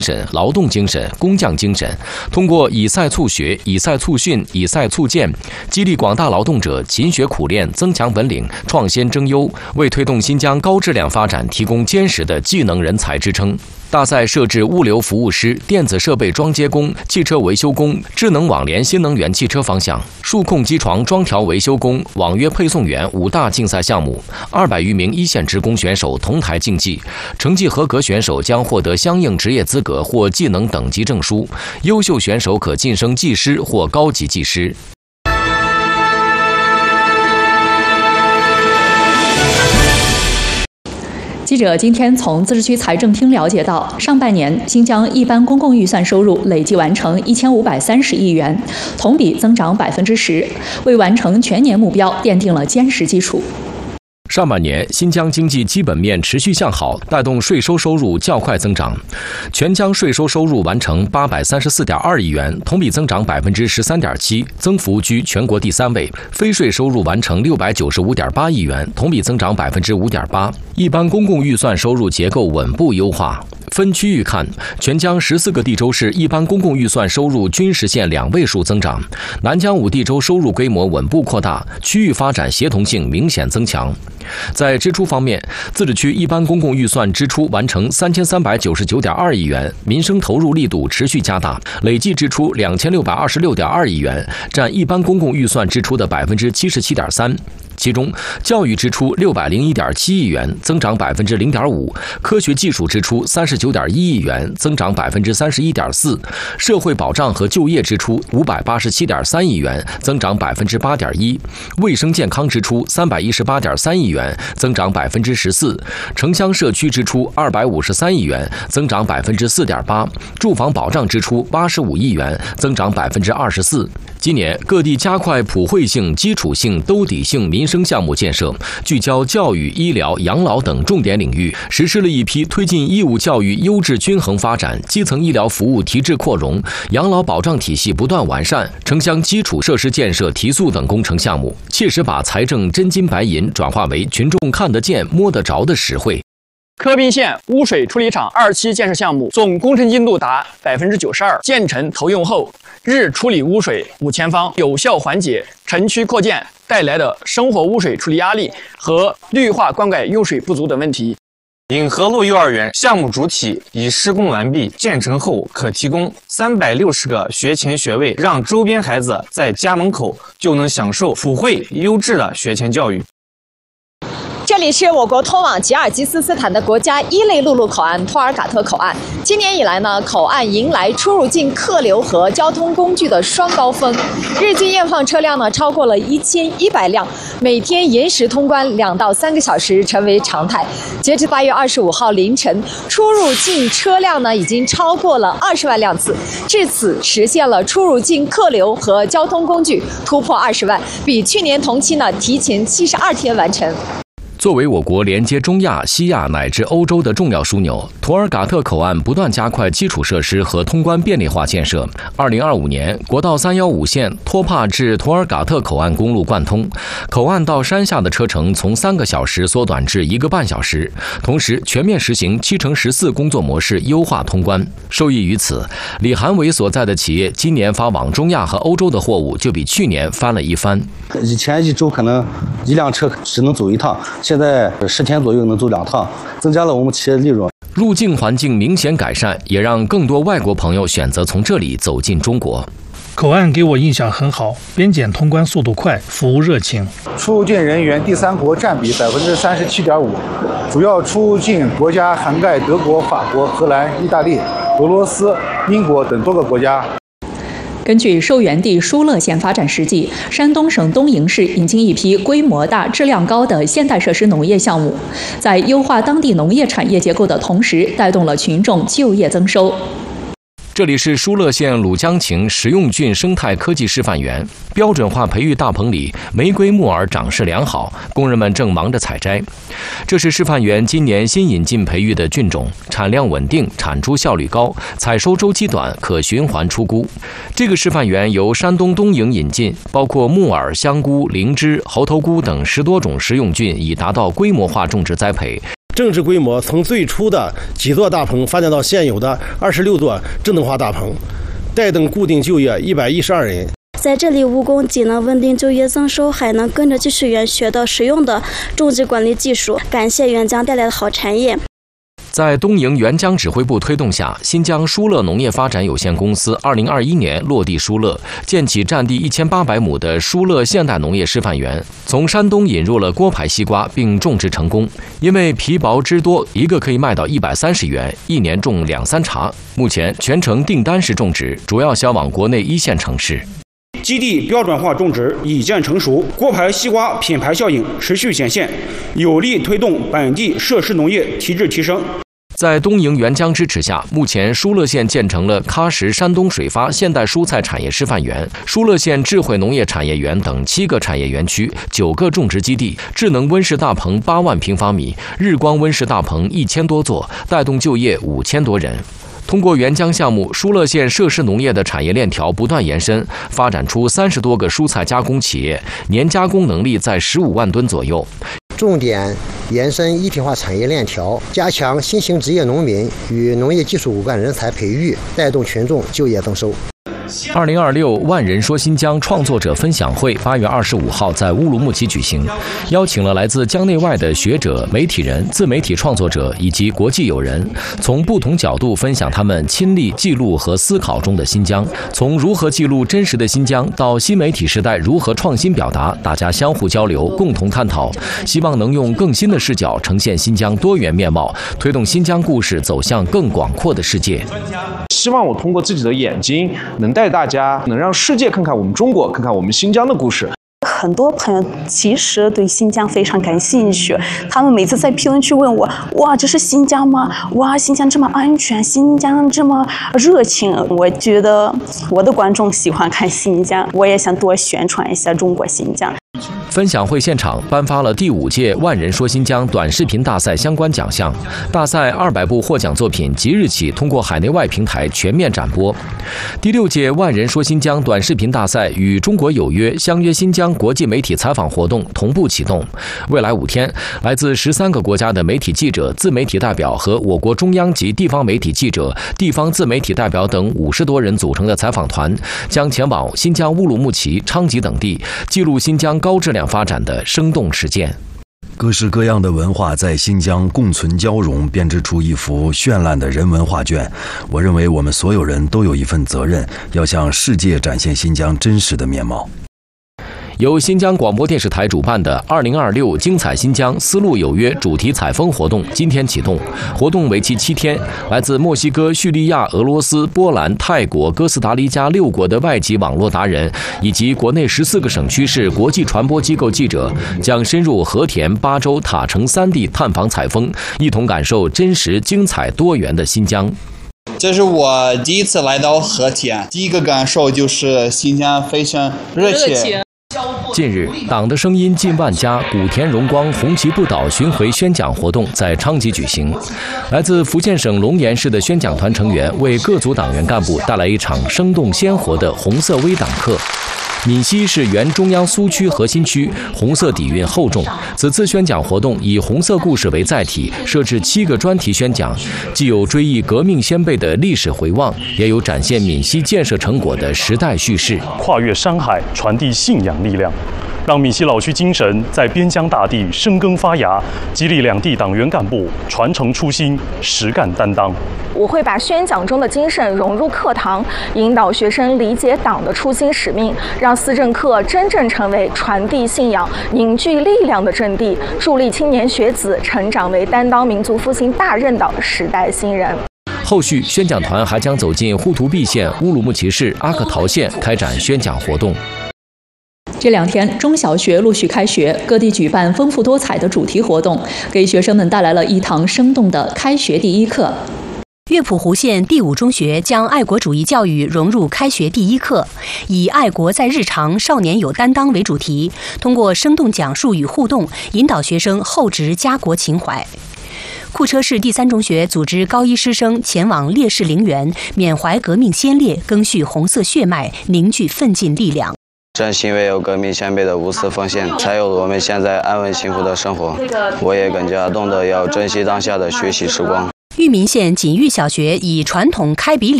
劳动精神、工匠精神，通过以赛促学、以赛促训、以赛促建，激励广大劳动者勤学苦练、增强本领、创新争优，为推动新疆高质量发展提供坚实的技能人才支撑。大赛设置物流服务师、电子设备装接工、汽车维修工、智能网联新能源汽车方向、数控机床装调维修工、网约配送员5大竞赛项目，200余名一线职工选手同台竞技，成绩合格选手将获得相应职业资格或技能等级证书，优秀选手可晋升技师或高级技师。 记者今天从自治区财政厅了解到，上半年新疆一般公共预算收入累计完成1530亿元，同比增长10%，为完成全年目标奠定了坚实基础。 上半年，新疆经济基本面持续向好，带动税收收入较快增长。全疆税收收入完成834.2亿元，同比增长13.7%，增幅居全国第3位。非税收入完成695.8亿元，同比增长5.8%。一般公共预算收入结构稳步优化。分区域看，全疆14个地州市一般公共预算收入均实现2位数增长，南疆5地州收入规模稳步扩大，区域发展协同性明显增强。在支出方面，自治区一般公共预算支出完成3399.2亿元，民生投入力度持续加大，累计支出2626.2亿元，占一般公共预算支出的77.3%。其中，教育支出601.7亿元，增长0.5%；科学技术支出39.1亿元，增长31.4%；社会保障和就业支出587.3亿元，增长8.1%；卫生健康支出318.3亿元，增长14%；城乡社区支出253亿元，增长4.8%；住房保障支出85亿元，增长24%。今年各地加快普惠性、基础性、兜底性民生项目建设，聚焦教育、医疗、养老等重点领域，实施了一批推进义务教育优质均衡发展、基层医疗服务提质扩容、养老保障体系不断完善、城乡基础设施建设提速等工程项目，切实把财政真金白银转化为群众看得见、摸得着的实惠。 科宾县污水处理厂2期建设项目总工程进度达92%，建成投用后，日处理污水5000方，有效缓解城区扩建带来的生活污水处理压力和绿化灌溉用水不足等问题。 引河路幼儿园项目主体已施工完毕，建成后可提供360个学前学位，让周边孩子在家门口就能享受普惠优质的学前教育。 这里是我国通往吉尔吉斯斯坦的国家1类陆路口岸托尔嘎特口岸。今年以来呢，口岸迎来出入境客流和交通工具的双高峰，日均验放车辆呢超过了1100辆，每天延时通关2到3个小时成为常态。截至8月25号凌晨，出入境车辆呢已经超过了20万辆次，至此实现了出入境客流和交通工具突破20万，比去年同期呢提前72天完成。 作为我国连接中亚、西亚乃至欧洲的重要枢纽，托尔嘎特口岸不断加快基础设施和通关便利化建设。2025年，国道315线托帕至托尔嘎特口岸公路贯通，口岸到山下的车程从3个小时缩短至1个半小时，同时全面实行7×14工作模式，优化通关。受益于此，李韩伟所在的企业今年发往中亚和欧洲的货物就比去年翻了一番。 以前一周可能1辆车只能走1趟，现在10天左右能走2趟，增加了我们企业利润。 入境环境明显改善，也让更多外国朋友选择从这里走进中国。 口岸给我印象很好，边检通关速度快，服务热情。 出入境人员第3国占比37.5%，主要出入境国家涵盖德国、法国、荷兰、意大利、俄罗斯、英国等多个国家。 根据寿元地疏勒县发展实际，山东省东营市引进一批规模大、质量高的现代设施农业项目，在优化当地农业产业结构的同时，带动了群众就业增收。 这里是疏勒县鲁江情实用菌生态科技示范园，标准化培育大棚里，玫瑰木耳长势良好，工人们正忙着采摘。这是示范园今年新引进培育的菌种，产量稳定，产出效率高，采收周期短，可循环出菇。这个示范园由山东东营引进，包括木耳、香菇、灵芝、猴头菇等10多种食用菌，以达到规模化种植栽培。 种植规模从最初的几座大棚发展到现有的26座智能化大棚，带动固定就业112人。 在这里，务工既能稳定就业增收，还能跟着技术员学到实用的种植管理技术。感谢援疆带来的好产业。 在东营援疆指挥部推动下，新疆舒乐农业发展有限公司2021年落地舒乐，建起占地1800亩的舒乐现代农业示范园，从山东引入了锅牌西瓜，并种植成功。因为皮薄汁多，一个可以卖到130元，一年种2-3茬。目前全程订单式种植，主要销往国内1线城市。 基地标准化种植已见成熟，锅牌西瓜品牌效应持续显现，有力推动本地设施农业提质提升。 在东营援疆支持下，目前舒乐县建成了喀什山东水发现代蔬菜产业示范园、舒乐县智慧农业产业园等7个产业园区、9个种植基地、智能温室大棚8万平方米、日光温室大棚1000多座，带动就业5000多人。通过援疆项目，舒乐县设施农业的产业链条不断延伸，发展出30多个蔬菜加工企业，年加工能力在15万吨左右。 重点延伸一体化产业链条，加强新型职业农民与农业技术骨干人才培育，带动群众就业增收。 2026万人说新疆创作者分享会8月25号在乌鲁木齐举行，邀请了来自疆内外的学者、媒体人、自媒体创作者以及国际友人，从不同角度分享他们亲历、记录和思考中的新疆。从如何记录真实的新疆到新媒体时代如何创新表达，大家相互交流，共同探讨，希望能用更新的视角呈现新疆多元面貌，推动新疆故事走向更广阔的世界。 希望我通过自己的眼睛，能带大家，能让世界看看我们中国，看看我们新疆的故事。 很多朋友其实对新疆非常感兴趣，他们每次在评论区问我：“哇，这是新疆吗？哇，新疆这么安全，新疆这么热情。”我觉得我的观众喜欢看新疆，我也想多宣传一下中国新疆。 分享会现场颁发了第5届万人说新疆短视频大赛相关奖项，大赛200部获奖作品即日起通过海内外平台全面展播。第6届万人说新疆短视频大赛与中国有约相约新疆国际媒体采访活动同步启动，未来5天，来自13个国家的媒体记者、自媒体代表和我国中央及地方媒体记者、地方自媒体代表等50多人组成的采访团，将前往新疆乌鲁木齐、昌吉等地，记录新疆高质量发展的生动实践。 各式各样的文化在新疆共存交融，编织出一幅绚烂的人文画卷。我认为我们所有人都有一份责任，要向世界展现新疆真实的面貌。 由新疆广播电视台主办的2026精彩新疆丝路有约主题采风活动今天启动，活动为期7天。来自墨西哥、叙利亚、俄罗斯、波兰、泰国、哥斯达黎加6国的外籍网络达人，以及国内14个省区市国际传播机构记者，将深入和田、巴州、塔城3地探访采风，一同感受真实、精彩、多元的新疆。 这是我第一次来到和田，第一个感受就是新疆非常热情。 近日，党的声音近万家古田荣光红旗不倒巡回宣讲活动在昌吉举行。来自福建省龙岩市的宣讲团成员为各组党员干部带来一场生动鲜活的红色微党课。闽西是原中央苏区核心区，红色底蕴厚重。此次宣讲活动以红色故事为载体，设置7个专题宣讲，既有追忆革命先辈的历史回望，也有展现闽西建设成果的时代叙事。 跨越山海，传递信仰力量，让闽西老区精神在边疆大地生根发芽，激励两地党员干部传承初心，实干担当。 我会把宣讲中的精神融入课堂，引导学生理解党的初心使命，让思政课真正成为传递信仰、凝聚力量的阵地，助力青年学子成长为担当民族复兴大任的时代新人。 后续宣讲团还将走进呼图壁县、乌鲁木齐市、阿克陶县开展宣讲活动。 这2天，中小学陆续开学，各地举办丰富多彩的主题活动，给学生们带来了一堂生动的开学第一课。 乐谱湖县第5中学将爱国主义教育融入开学第一课，以爱国在日常、少年有担当为主题，通过生动讲述与互动，引导学生厚植家国情怀。库车市第3中学组织高1师生前往烈士陵园，缅怀革命先烈，赓续红色血脉，凝聚奋进力量。 正是因为有革命先辈的无私奉献，才有我们现在安稳幸福的生活。我也更加懂得要珍惜当下的学习时光。 裕民县锦裕小学以传统开笔礼